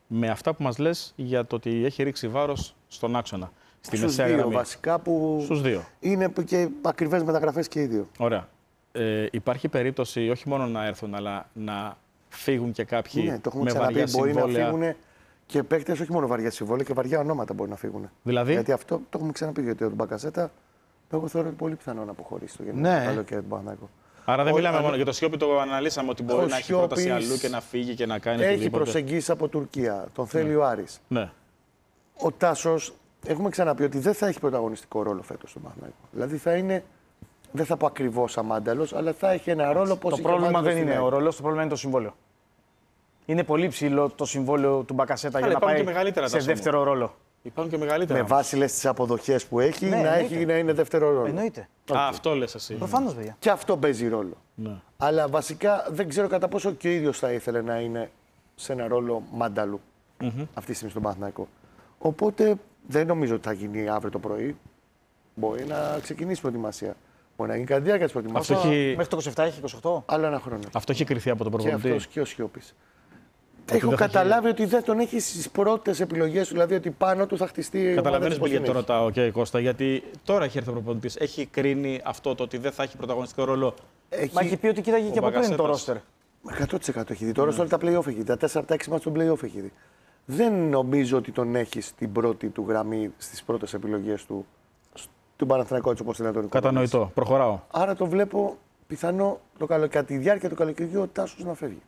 με αυτά που μας λες για το ότι έχει ρίξει βάρος στον άξονα. Στη Στους μεσαία δύο γραμμή. βασικά που Στους δύο. είναι και ακριβές μεταγραφές και οι δύο. Ωραία. Υπάρχει περίπτωση όχι μόνο να έρθουν, αλλά να φύγουν και κάποιοι Ναι, το έχουμε με ξαναπεί. βαριά Μπορεί συμβόλαια. να φύγουν και παίκτες όχι μόνο βαριά συμβόλαια και βαριά ονόματα μπορεί να φύγουν. Δηλαδή. Γιατί αυτό το έχουμε ξαναπεί. Γιατί ο Μπακασέτα εγώ θεωρώ πολύ πιθανό να αποχωρήσει το καλοκαίρι του Παναθηναϊκού. Άρα δεν μιλάμε μόνο για το Σιώπη, το αναλύσαμε ότι μπορεί να έχει πρόταση αλλού και να φύγει και να κάνει έχει οτιδήποτε. προσεγγίσει από Τουρκία. Τον θέλει ο Άρης. Ναι. Ο Τάσος, έχουμε ξαναπεί ότι δεν θα έχει πρωταγωνιστικό ρόλο φέτος στον Παναθηναϊκό. Δηλαδή θα είναι, δεν θα πω ακριβώς αμάνταλος, αλλά θα έχει ένα ρόλο πως Το πρόβλημα δεν είναι ο ρόλος, το πρόβλημα είναι το συμβόλαιο. Είναι πολύ ψηλό το συμβόλαιο του Μπακασέτα για να πάει σε δεύτερο ρόλο. Υπάρχουν και μεγαλύτερα. Με βάση λες τις αποδοχές που έχει, Ναι, να είναι δεύτερο ρόλο. Εννοείται. Αυτό λες εσύ. Προφανώς, παιδιά. Και αυτό παίζει ρόλο. Ναι. Αλλά βασικά δεν ξέρω κατά πόσο και ο ίδιος θα ήθελε να είναι σε ένα ρόλο μάνταλου αυτή τη στιγμή στον Παναθηναϊκό. Οπότε δεν νομίζω ότι θα γίνει αύριο το πρωί. Μπορεί να ξεκινήσει η προετοιμασία. Μπορεί να γίνει κατά τη διάρκεια της προετοιμασίας. Μέχρι το 27 έχει 28. Άλλο ένα χρόνο. Αυτό έχει κρυθεί από τον Και προπονητή. αυτός και ο Σιώπης. Έχω καταλάβει ότι δεν τον έχει στις πρώτες επιλογές του, δηλαδή ότι πάνω του θα χτιστεί. Καταλαβαίνεις γιατί το ρωτάω, Κώστα, γιατί τώρα έχει έρθει ο προπονητής. Έχει κρίνει αυτό το ότι δεν θα έχει πρωταγωνιστικό ρόλο. Μα έχει πει ότι κοίταγε και από πριν το ρόστερ. 100% έχει δει. Τώρα όλα τα play-off έχει δει. Τα 4 από τα 6 μάτς των play-off έχει δει. Δεν νομίζω ότι τον έχει στην πρώτη του γραμμή στις πρώτες επιλογές του. Του Παναθηναϊκού, έτσι όπως είναι τον Κατανοητό. Προχωράω. Άρα το βλέπω πιθανό κατά τη διάρκεια του καλοκαιριού ο Τάσος να φεύγει.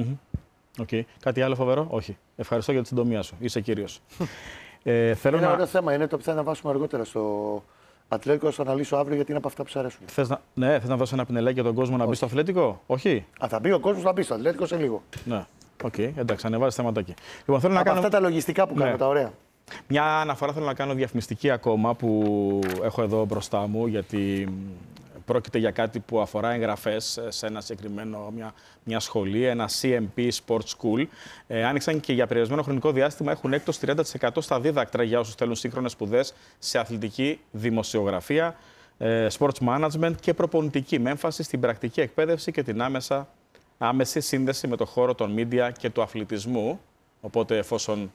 Okay. Κάτι άλλο φοβερό? Όχι. Ευχαριστώ για τη συντομία σου. Είσαι κύριος. Θέλω ένα ωραίο θέμα. Είναι το που θα αναβάσουμε αργότερα στο Ατλέτικο. Θα αναλύσω αύριο γιατί είναι από αυτά που σου αρέσουν. Θες να δώσει ένα πινελάκι για τον κόσμο να μπει στο Αθλέτικο? Όχι. Θα μπει ο κόσμος να μπει στο Ατλέτικο σε λίγο. Ναι. Οκ, εντάξει, ανεβάζει θεματάκι. Λοιπόν, θέλω από να κάνω αυτά τα λογιστικά που κάνουμε, τα ωραία. Μια αναφορά θέλω να κάνω διαφημιστική ακόμα που έχω εδώ μπροστά μου, γιατί πρόκειται για κάτι που αφορά εγγραφές σε ένα συγκεκριμένο, μια σχολή, ένα CMP Sports School. Άνοιξαν και για περιορισμένο χρονικό διάστημα, έχουν έκπτωση 30% στα δίδακτρα για όσους θέλουν σύγχρονες σπουδές σε αθλητική δημοσιογραφία, sports management και προπονητική, με έμφαση στην πρακτική εκπαίδευση και την άμεση σύνδεση με το χώρο των media και του αθλητισμού. Οπότε, εφόσον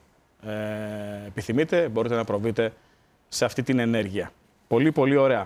επιθυμείτε, μπορείτε να προβείτε σε αυτή την ενέργεια. Πολύ, πολύ ωραία.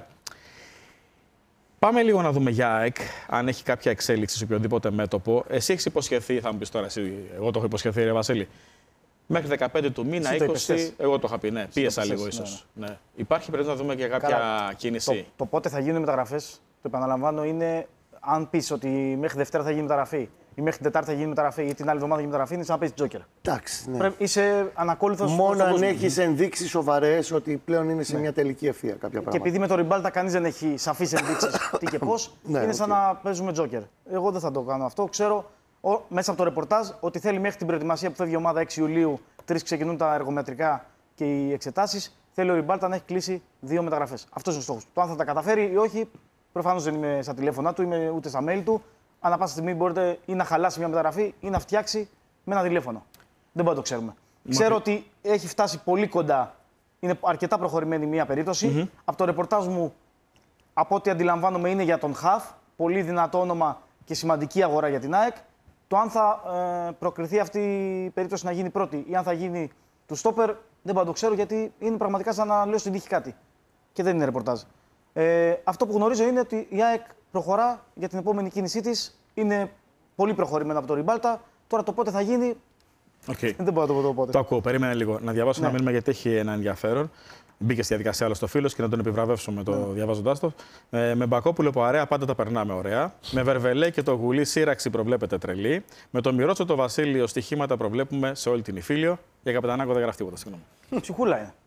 Πάμε λίγο να δούμε για ΑΕΚ, αν έχει κάποια εξέλιξη σε οποιοδήποτε μέτωπο. Εσύ έχεις υποσχεθεί, θα μου πεις τώρα εσύ, εγώ το έχω υποσχεθεί, ρε Βασίλη. Μέχρι 15 του μήνα, 20, εγώ το είχα πει, ναι, πίεσα λίγο ίσως. Ναι. Υπάρχει περίπτωση να δούμε και κάποια κίνηση. Το πότε θα γίνουν μεταγραφές, το επαναλαμβάνω, είναι αν πεις ότι μέχρι Δευτέρα θα γίνει μεταγραφή ή μέχρι Τετάρτη θα γίνει μεταγραφή ή την άλλη εβδομάδα θα γίνει μεταγραφή, είναι σαν να παίζει τζόκερ. Εντάξει. Ναι. Είσαι ανακόλουθος. Μόνο αν έχεις ενδείξεις σοβαρές ότι πλέον είναι σε μια τελική ευθεία κάποια πράγματα. Και επειδή με το Ριμπάλτα κανείς δεν έχει σαφείς ενδείξεις τι και πώς, είναι σαν να παίζουμε τζόκερ. Εγώ δεν θα το κάνω αυτό. Ξέρω μέσα από το ρεπορτάζ ότι θέλει μέχρι την προετοιμασία που φεύγει η ομάδα 6 Ιουλίου, 3 ξεκινούν τα εργομετρικά και οι εξετάσεις. Θέλει ο Ριμπάλτα να έχει κλείσει 2 μεταγραφές. Αυτός είναι ο στόχος. Το αν θα τα καταφέρει ή όχι, προφανώς δεν είμαι στα τηλέφωνά του, είμαι ούτε στα mail του. Ανά πάσα στιγμή μπορείτε ή να χαλάσει μια μεταγραφή ή να φτιάξει με ένα τηλέφωνο. Δεν μπορούμε να το ξέρουμε. Ξέρω ότι έχει φτάσει πολύ κοντά. Είναι αρκετά προχωρημένη μια περίπτωση. Από το ρεπορτάζ μου, από ό,τι αντιλαμβάνομαι, είναι για τον Χαφ. Πολύ δυνατό όνομα και σημαντική αγορά για την ΑΕΚ. Το αν θα προκριθεί αυτή η περίπτωση να γίνει πρώτη ή αν θα γίνει του στόπερ, δεν μπορώ να το ξέρω γιατί είναι πραγματικά σαν να λέω στην τύχη κάτι. Και δεν είναι ρεπορτάζ. Αυτό που γνωρίζω είναι ότι η ΑΕΚ προχωρά για την επόμενη κίνησή της. Είναι πολύ προχωρημένο από το Ριμπάλτα. Τώρα το πότε θα γίνει. Okay. Δεν μπορώ να το πω το πότε. Το ακούω. Περίμενε λίγο. Να διαβάσω ένα μήνυμα γιατί έχει ένα ενδιαφέρον. Μπήκε στη διαδικασία άλλο το φίλο και να τον επιβραβεύσουμε διαβάζοντά το. Με Μπακόπουλο που αρέα πάντα τα περνάμε ωραία. Με Βερβελέ και το Γουλή σύραξη προβλέπεται τρελή. Με το Μυρότσο το Βασίλειο στοιχήματα προβλέπουμε σε όλη την Ιφίλιο. Για Καπετανάκο δεν γράφει τίποτα, συγγνώμη. Ψυχούλα είναι.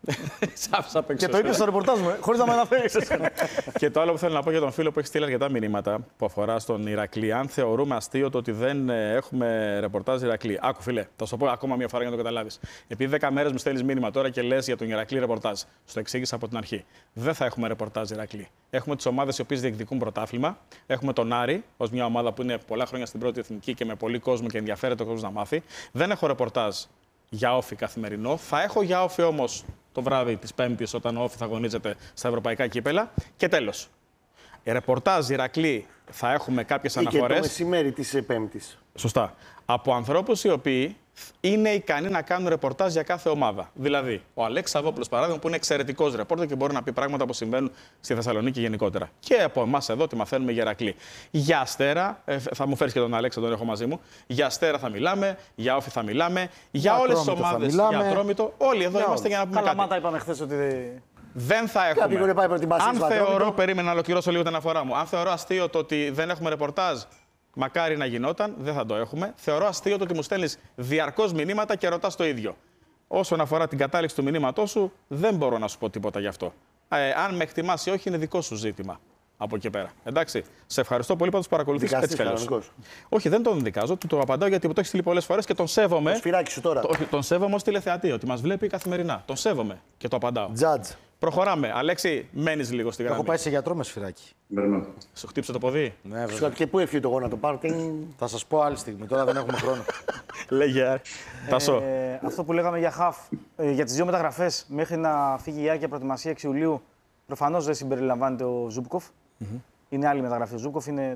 Και το είπε στο ρεπορτάζ μου, χωρίς να με αναφέρεις. Και το άλλο που θέλω να πω για τον φίλο που έχει στείλει αρκετά μηνύματα που αφορά στον Ηρακλή. Αν θεωρούμε αστείο το ότι δεν έχουμε ρεπορτάζ Ηρακλή. Άκου, φίλε, θα σου πω ακόμα μια φορά για να το καταλάβεις. Επειδή 10 μέρες μου στέλνεις μήνυμα τώρα και λες για τον Ηρακλή ρεπορτάζ. Στο εξήγησα από την αρχή. Δεν θα έχουμε ρεπορτάζ Ηρακλή. Έχουμε τις ομάδες οι οποίες διεκδικούν πρωτάθλημα. Έχουμε τον Άρη ως μια ομάδα που είναι πολλά χρόνια στην πρώτη εθνική και με πολύ κόσμο και ενδιαφέρεται ο κόσμος να μάθει. Δεν έχω ρεπορτάζ για όφι καθημερινό. Θα έχω για όφι όμως το βράδυ της Πέμπτης όταν ο όφι θα αγωνίζεται στα ευρωπαϊκά κύπελα. Και τέλος. Ρεπορτάζ Ηρακλή θα έχουμε κάποιες αναφορές. Και το μεσημέρι της Πέμπτης. Σωστά. Από ανθρώπους οι οποίοι είναι ικανοί να κάνουν ρεπορτάζ για κάθε ομάδα. Δηλαδή, ο Αλέξης Σαββόπουλος, παράδειγμα, που είναι εξαιρετικός ρεπόρτερ και μπορεί να πει πράγματα που συμβαίνουν στη Θεσσαλονίκη γενικότερα. Και από εμάς εδώ, τι μαθαίνουμε για Ηρακλή. Για Αστέρα, θα μου φέρεις και τον Αλέξη, τον έχω μαζί μου. Για Αστέρα θα μιλάμε, για Όφη θα μιλάμε, για όλες τις ομάδες. Για Ατρόμητο. Όλοι εδώ είμαστε για να πούμε κάτι. Καλαμάτα είπαμε χθες ότι. Δεν θα έχουμε. Αν θεωρώ, περίμενα να ολοκληρώσω λίγο την αναφορά μου. Αν θεωρώ αστείο το ότι δεν έχουμε ρεπορτάζ, μακάρι να γινόταν, δεν θα το έχουμε. Θεωρώ αστείο το ότι μου στέλνεις διαρκώς μηνύματα και ρωτάς το ίδιο. Όσον αφορά την κατάληξη του μηνύματός σου, δεν μπορώ να σου πω τίποτα γι' αυτό. Αν με εκτιμάς ή όχι, είναι δικό σου ζήτημα από εκεί πέρα. Εντάξει. Σε ευχαριστώ πολύ που τους παρακολουθείς έτσι κι αλλιώς. Όχι, δεν τον δικάζω, του το απαντάω γιατί μου το έχει στείλει πολλές φορές και τον σέβομαι. Το σφυράκι σου τώρα. Τον σέβομαι ως τηλεθεατή, ότι μας βλέπει καθημερινά. Τον σέβομαι και το απαντάω. Judge. Προχωράμε. Αλέξη, μένεις λίγο στη γραμμή. Έχω πάει σε γιατρό με σφυράκι. Σου χτύψε το ποδί. Ναι, βέβαια. Και πού έφυγε το γόνατο πάρω. Θα σας πω άλλη στιγμή. Τώρα δεν έχουμε χρόνο. Λέγε. Τάσο. Αυτό που λέγαμε για χαφ, για τις δύο μεταγραφές μέχρι να φύγει η ΑΕΚ για προετοιμασία 6 Ιουλίου, προφανώς δεν συμπεριλαμβάνεται ο Ζούμπκοφ. Είναι άλλη μεταγραφή. Ο Ζούμπκοφ είναι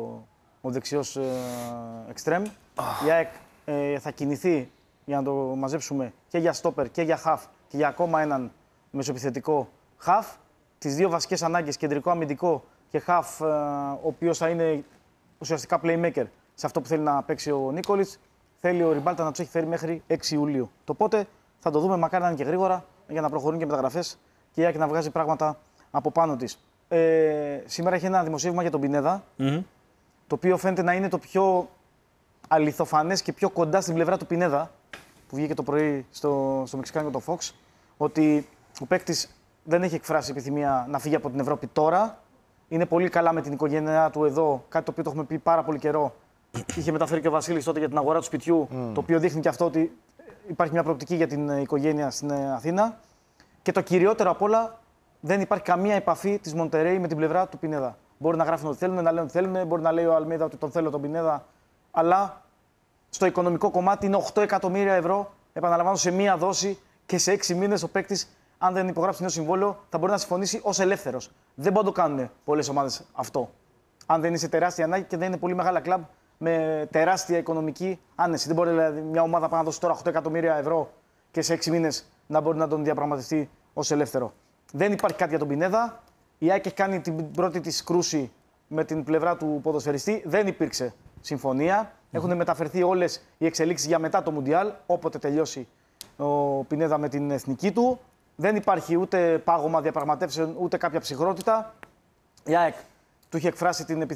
ο δεξιός εξτρέμ. Η ΑΕΚ θα κινηθεί για να το μαζέψουμε και για στόπερ και για χαφ και για ακόμα έναν μεσοεπιθετικό χαφ. Τις δύο βασικές ανάγκες, κεντρικό αμυντικό και χαφ, ο οποίος θα είναι ουσιαστικά playmaker σε αυτό που θέλει να παίξει ο Νίκολιτς, θέλει ο Ριμπάλτα να τους έχει φέρει μέχρι 6 Ιουλίου. Το πότε θα το δούμε, μακάρι να είναι και γρήγορα, για να προχωρούν και μεταγραφές και η ΑΕΚ να βγάζει πράγματα από πάνω της. Σήμερα έχει ένα δημοσίευμα για τον Πινέδα, το οποίο φαίνεται να είναι το πιο αληθοφανές και πιο κοντά στην πλευρά του Πινέδα, που βγήκε το πρωί στο Μεξικάνικο το Fox, ότι ο παίκτης δεν έχει εκφράσει επιθυμία να φύγει από την Ευρώπη τώρα. Είναι πολύ καλά με την οικογένειά του εδώ, κάτι το οποίο το έχουμε πει πάρα πολύ καιρό. Είχε μεταφέρει και ο Βασίλης τότε για την αγορά του σπιτιού, το οποίο δείχνει και αυτό ότι υπάρχει μια προοπτική για την οικογένεια στην Αθήνα. Και το κυριότερο απ' όλα, δεν υπάρχει καμία επαφή της Μοντερέι με την πλευρά του Πινέδα. Μπορεί να γράφουν ό,τι θέλουν, να λένε ό,τι θέλουν, μπορεί να λέει ο Αλμίδα ότι τον θέλω τον Πινέδα, αλλά στο οικονομικό κομμάτι είναι 8 εκατομμύρια ευρώ, επαναλαμβάνω, σε μία δόση και σε 6 μήνες ο παίκτης, αν δεν υπογράψει νέο συμβόλαιο, θα μπορεί να συμφωνήσει ως ελεύθερος. Δεν μπορούν να το κάνουν πολλές ομάδες αυτό. Αν δεν είσαι τεράστια ανάγκη και δεν είναι πολύ μεγάλα κλαμπ με τεράστια οικονομική άνεση. Δεν μπορεί δηλαδή, μια ομάδα να δώσει τώρα 8 εκατομμύρια ευρώ και σε 6 μήνες να μπορεί να τον διαπραγματευτεί ως ελεύθερο. Δεν υπάρχει κάτι για τον Πινέδα. Η ΑΕΚ έχει κάνει την πρώτη της κρούση με την πλευρά του ποδοσφαιριστή. Δεν υπήρξε συμφωνία. Έχουν μεταφερθεί όλες οι εξελίξεις για μετά το Μουντιάλ, όποτε τελειώσει ο Πινέδα με την εθνική του. Δεν υπάρχει ούτε πάγωμα διαπραγματεύσεων, ούτε κάποια ψυχρότητα. Η ΑΕΚ του είχε εκφράσει την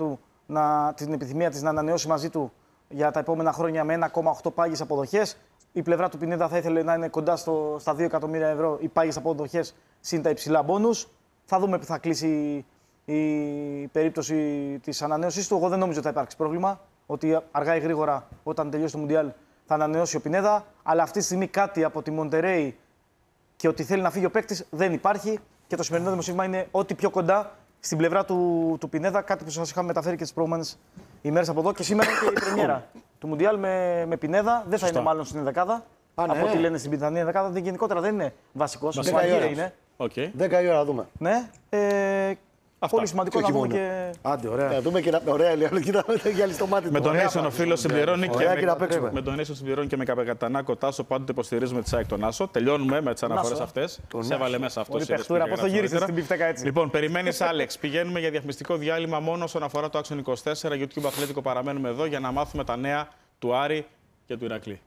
επιθυμία της να ανανεώσει μαζί του για τα επόμενα χρόνια με 1,8 πάγιες αποδοχές. Η πλευρά του Πινέδα θα ήθελε να είναι κοντά στα 2 εκατομμύρια ευρώ οι πάγιες αποδοχές συν τα υψηλά μπόνους. Θα δούμε που θα κλείσει η περίπτωση της ανανέωσης του. Εγώ δεν νομίζω ότι θα υπάρξει πρόβλημα, ότι αργά ή γρήγορα όταν τελειώσει το Μουντιάλ θα ανανεώσει ο Πινέδα. Αλλά αυτή τη στιγμή κάτι από τη Μοντερέι και ότι θέλει να φύγει ο παίκτης δεν υπάρχει. Και το σημερινό δημοσίευμα είναι ό,τι πιο κοντά στην πλευρά του Πινέδα. Κάτι που σας είχαμε μεταφέρει και τις προηγούμενες ημέρες από εδώ. Και σήμερα και η πρεμιέρα του Μουντιάλ με Πινέδα. Δεν θα είναι μάλλον στην ενδεκάδα. Από ό,τι λένε στην πιθανή ενδεκάδα. Γενικότερα δεν είναι βασικός. 10 είναι. 10 η ώρα δούμε. Ναι. Πολύ σημαντικό να δούμε και. Άντε, ωραία. Να δούμε και ωραία για στο μάτι του. Με τον Νέσον ο φίλος συμπληρώνει και με Καπετανάκο Τάσο πάντοτε υποστηρίζουμε τη ΑΕΚ τον Άσο. Τελειώνουμε με τις αναφορές αυτές. Σε έβαλε μέσα αυτό. Πώς το γύρισες στην πιφτέκα έτσι. Λοιπόν, περιμένεις Άλεξ. Πηγαίνουμε για διαφημιστικό διάλειμμα μόνο όσον αφορά το Action 24. YouTube Αθλέτικο παραμένουμε εδώ για να μάθουμε τα νέα του Άρη και του Ηρακλή.